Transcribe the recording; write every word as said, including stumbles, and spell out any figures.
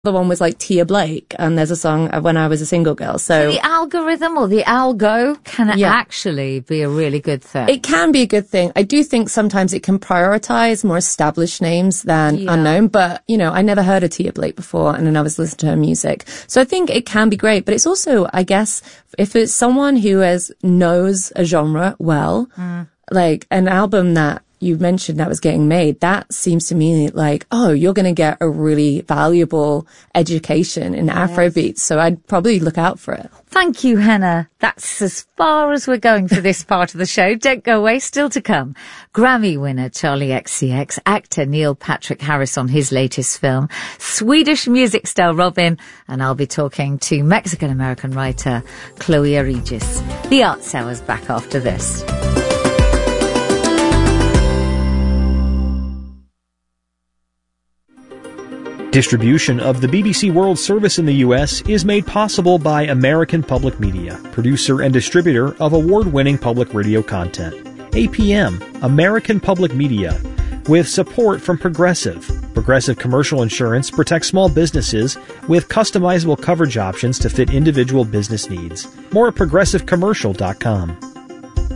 The one was like Tia Blake, and there's a song When I Was a Single Girl. So, so the algorithm or the algo can yeah. actually be a really good thing. It can be a good thing. I do think sometimes it can prioritize more established names than yeah. unknown. But, you know, I never heard of Tia Blake before, and then I was listening to her music. So I think it can be great. But it's also, I guess, if it's someone who has knows a genre well, mm. like an album that you mentioned that was getting made, that seems to me like, oh, you're going to get a really valuable education in yes. Afrobeats. So I'd probably look out for it. Thank you, Henna. That's as far as we're going for this part of the show. Don't go away. Still to come. Grammy winner Charlie X C X, actor Neil Patrick Harris on his latest film, Swedish music star Robyn, and I'll be talking to Mexican-American writer Chloe Aregis. The Arts Hour's back after this. Distribution of the B B C World Service in the U S is made possible by American Public Media, producer and distributor of award-winning public radio content. A P M, American Public Media, with support from Progressive. Progressive Commercial Insurance protects small businesses with customizable coverage options to fit individual business needs. More at progressive commercial dot com.